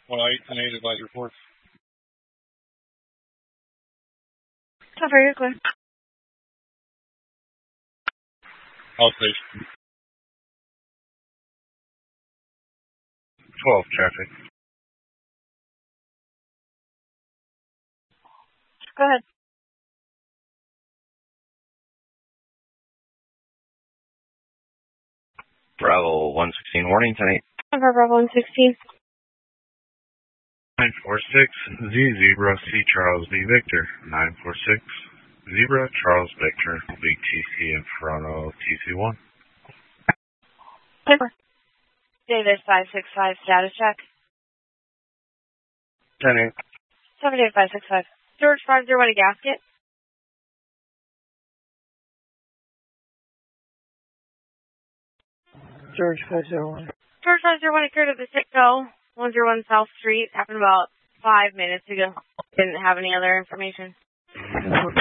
108 advise reports. Cover, you're clear. All station. 12 traffic. Go ahead. Bravo 116 warning tonight. Cover Bravo 116. 946 Z0 C Charles B Victor. 946 0 Charles Victor. Big TC in front of TC1. Cover. David 565 status check. 10-8. 78565. George 501 a gasket. George 501. George 501 occurred at the Sitco 101 South Street. Happened about 5 minutes ago. Didn't have any other information.